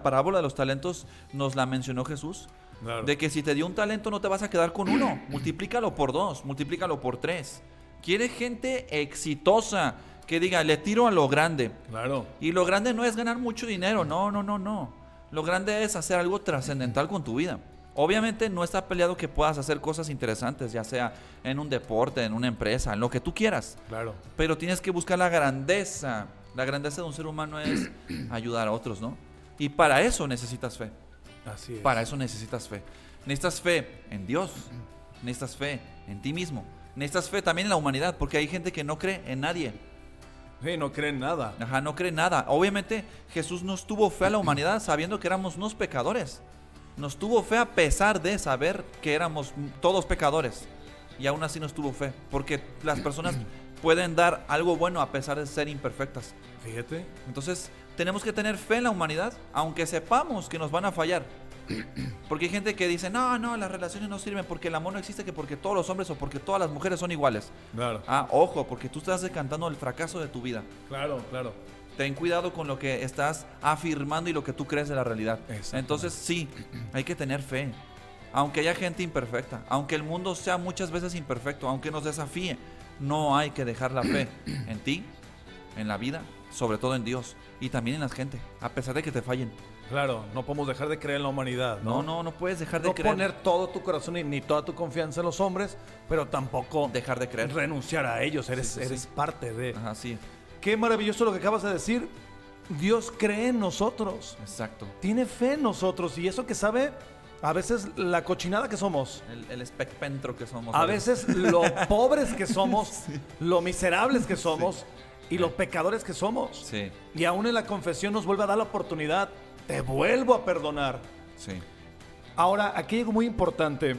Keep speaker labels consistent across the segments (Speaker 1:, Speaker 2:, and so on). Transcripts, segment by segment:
Speaker 1: parábola de los talentos nos la mencionó Jesús.
Speaker 2: Claro.
Speaker 1: De que si te dio un talento no te vas a quedar con uno. Multiplícalo por 2, multiplícalo por 3. Quiere gente exitosa que diga, le tiro a lo grande.
Speaker 2: Claro.
Speaker 1: Y lo grande no es ganar mucho dinero, no. Lo grande es hacer algo trascendental con tu vida. Obviamente no está peleado que puedas hacer cosas interesantes, ya sea en un deporte, en una empresa, en lo que tú quieras.
Speaker 2: Claro.
Speaker 1: Pero tienes que buscar la grandeza. La grandeza de un ser humano es ayudar a otros, ¿no? Y para eso necesitas fe.
Speaker 2: Así es.
Speaker 1: Para eso necesitas fe. Necesitas fe en Dios. Necesitas fe en ti mismo. Necesitas fe también en la humanidad, porque hay gente que no cree en nadie.
Speaker 2: Sí, no creen nada.
Speaker 1: Ajá, no cree en nada. Obviamente Jesús nos tuvo fe a la humanidad sabiendo que éramos unos pecadores. Nos tuvo fe a pesar de saber que éramos todos pecadores. Y aún así nos tuvo fe. Porque las personas pueden dar algo bueno a pesar de ser imperfectas.
Speaker 2: Fíjate.
Speaker 1: Entonces tenemos que tener fe en la humanidad, aunque sepamos que nos van a fallar. Porque hay gente que dice, no, las relaciones no sirven porque el amor no existe, que porque todos los hombres o porque todas las mujeres son iguales.
Speaker 2: Claro.
Speaker 1: Ojo, porque tú estás decantando el fracaso de tu vida.
Speaker 2: Claro.
Speaker 1: Ten cuidado con lo que estás afirmando y lo que tú crees de la realidad.
Speaker 2: Exactamente.
Speaker 1: Entonces sí, hay que tener fe. Aunque haya gente imperfecta, aunque el mundo sea muchas veces imperfecto, aunque nos desafíe, no hay que dejar la fe en ti, en la vida, sobre todo en Dios y también en la gente, a pesar de que te fallen.
Speaker 2: Claro, no podemos dejar de creer en la humanidad, ¿no?
Speaker 1: No puedes dejar de
Speaker 2: No
Speaker 1: creer.
Speaker 2: poner todo tu corazón ni toda tu confianza en los hombres, pero tampoco
Speaker 1: Dejar de creer.
Speaker 2: renunciar a ellos. Eres
Speaker 1: Sí.
Speaker 2: parte de.
Speaker 1: Ajá, sí,
Speaker 2: Qué maravilloso lo que acabas de decir. Dios cree en nosotros.
Speaker 1: exacto.
Speaker 2: Tiene fe en nosotros. Y eso que sabe, a veces la cochinada que somos.
Speaker 1: El espectro que somos.
Speaker 2: A veces lo pobres que somos, lo miserables que somos y los pecadores que somos.
Speaker 1: Sí,
Speaker 2: Y aún en la confesión nos vuelve a dar la oportunidad. Te vuelvo a perdonar.
Speaker 1: sí.
Speaker 2: Ahora, aquí hay algo muy importante.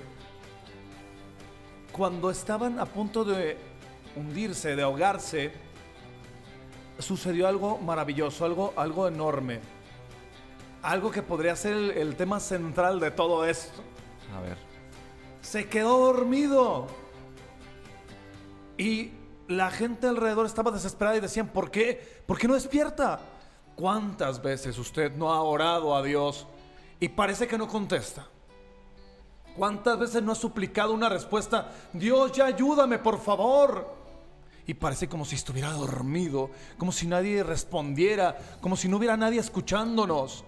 Speaker 2: Cuando estaban a punto de hundirse, de ahogarse, sucedió algo maravilloso, algo enorme. Algo que podría ser el tema central de todo esto.
Speaker 1: A ver.
Speaker 2: Se quedó dormido. Y la gente alrededor estaba desesperada y decían, ¿por qué? ¿Por qué no despierta? ¿Cuántas veces usted no ha orado a Dios y parece que no contesta? ¿Cuántas veces no ha suplicado una respuesta? Dios, ya ayúdame, por favor. Y parece como si estuviera dormido, como si nadie respondiera, como si no hubiera nadie escuchándonos.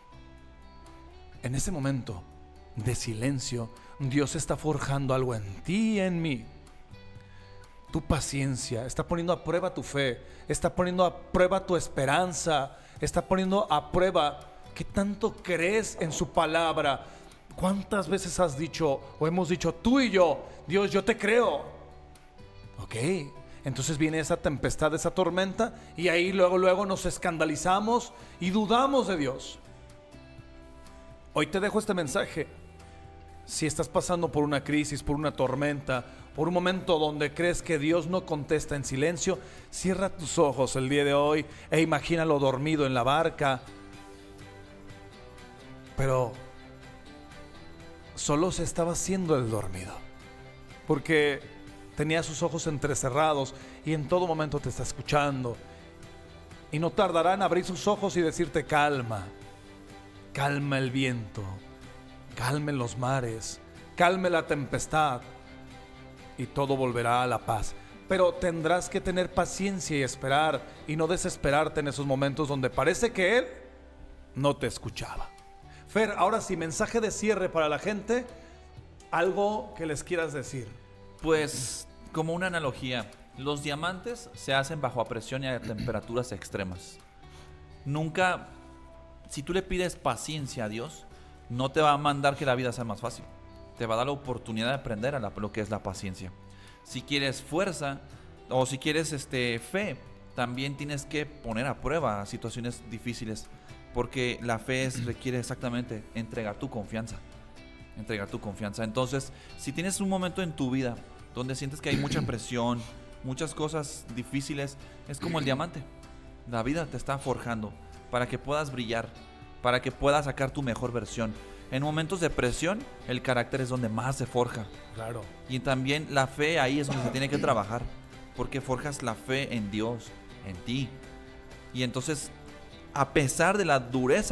Speaker 2: En ese momento de silencio, Dios está forjando algo en ti y en mí. Tu paciencia, está poniendo a prueba tu fe, está poniendo a prueba tu esperanza, está poniendo a prueba qué tanto crees en su palabra. ¿Cuántas veces has dicho o hemos dicho tú y yo, Dios, yo te creo? Ok, entonces viene esa tempestad, esa tormenta y ahí luego nos escandalizamos y dudamos de Dios. Hoy te dejo este mensaje. Si estás pasando por una crisis, por una tormenta, por un momento donde crees que Dios no contesta en silencio, cierra tus ojos el día de hoy e imagínalo dormido en la barca. Pero solo se estaba haciendo el dormido, porque tenía sus ojos entrecerrados y en todo momento te está escuchando. Y no tardará en abrir sus ojos y decirte calma, calma el viento, calmen los mares, calme la tempestad y todo volverá a la paz. Pero tendrás que tener paciencia y esperar y no desesperarte en esos momentos donde parece que Él no te escuchaba. Fer, ahora sí, mensaje de cierre para la gente, algo que les quieras decir.
Speaker 1: Pues, como una analogía, los diamantes se hacen bajo presión y a temperaturas extremas. Nunca, si tú le pides paciencia a Dios, no te va a mandar que la vida sea más fácil. Te va a dar la oportunidad de aprender lo que es la paciencia. Si quieres fuerza o si quieres fe, también tienes que poner a prueba situaciones difíciles. Porque la fe requiere exactamente entregar tu confianza. Entregar tu confianza. Entonces, si tienes un momento en tu vida donde sientes que hay mucha presión, muchas cosas difíciles, es como el diamante. La vida te está forjando para que puedas brillar, para que puedas sacar tu mejor versión. En momentos de presión, el carácter es donde más se forja.
Speaker 2: Claro.
Speaker 1: Y también la fe ahí es donde se tiene que trabajar, porque forjas la fe en Dios, en ti. Y entonces, a pesar de la dureza